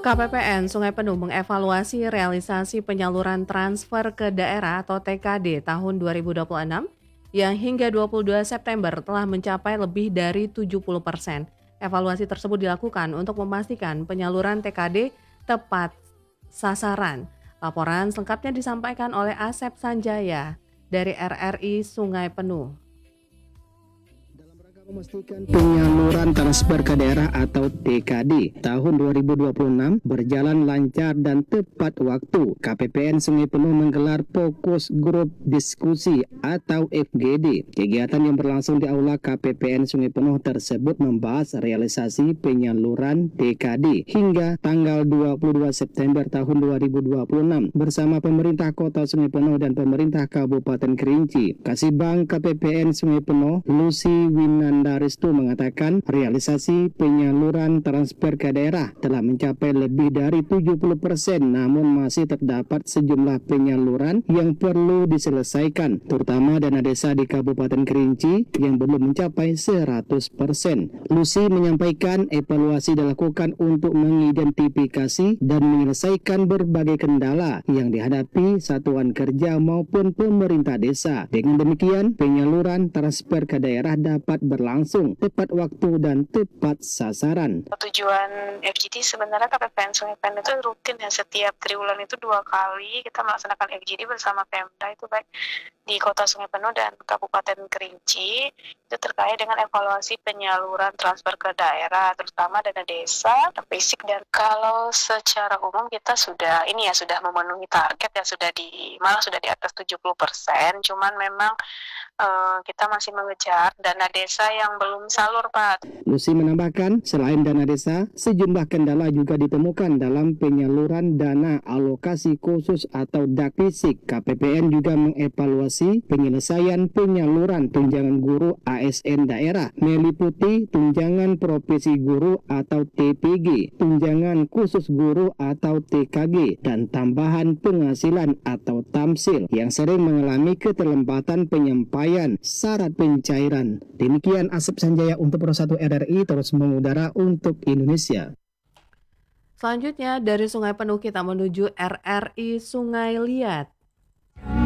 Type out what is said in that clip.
KPPN Sungai Penuh mengevaluasi realisasi penyaluran transfer ke daerah atau TKD tahun 2026 yang hingga 22 September telah mencapai lebih dari 70%. Evaluasi tersebut dilakukan untuk memastikan penyaluran TKD tepat sasaran. Laporan selengkapnya disampaikan oleh Asep Sanjaya dari RRI Sungai Penuh. Memastikan penyaluran transfer ke daerah atau TKD tahun 2026 berjalan lancar dan tepat waktu. KPPN Sungai Penuh menggelar fokus grup diskusi atau FGD. Kegiatan yang berlangsung di Aula KPPN Sungai Penuh tersebut membahas realisasi penyaluran TKD hingga tanggal 22 September tahun 2026 bersama pemerintah Kota Sungai Penuh dan pemerintah Kabupaten Kerinci. Kasibang KPPN Sungai Penuh, Lucy Winandaristu mengatakan realisasi penyaluran transfer ke daerah telah mencapai lebih dari 70%, namun masih terdapat sejumlah penyaluran yang perlu diselesaikan, terutama dana desa di Kabupaten Kerinci yang belum mencapai 100%. Lucy menyampaikan evaluasi dilakukan untuk mengidentifikasi dan menyelesaikan berbagai kendala yang dihadapi satuan kerja maupun pemerintah desa. Dengan demikian, penyaluran transfer ke daerah dapat berlangsung tepat waktu dan tepat sasaran. Tujuan FGD sebenarnya KPPN Sungai Penuh itu rutin ya, setiap triwulan itu 2 kali kita melaksanakan FGD bersama Pemda, itu baik di Kota Sungai Penuh dan Kabupaten Kerinci, itu terkait dengan evaluasi penyaluran transfer ke daerah, terutama dana desa, basic, dan kalau secara umum kita sudah memenuhi target ya, malah sudah di atas 70%, cuman memang kita masih mengejar dana desa yang belum salur, Pak. Lucy menambahkan, selain dana desa, sejumlah kendala juga ditemukan dalam penyaluran dana alokasi khusus atau DAK fisik. KPPN juga mengevaluasi penyelesaian penyaluran tunjangan guru ASN daerah, meliputi tunjangan profesi guru atau TPG, tunjangan khusus guru atau TKG, dan tambahan penghasilan atau tamsil yang sering mengalami keterlambatan penyampaian syarat pencairan. Demikian Asep Sanjaya untuk Pro 1 RRI terus mengudara untuk Indonesia. Selanjutnya dari Sungai Penuh kita menuju RRI Sungai Liat.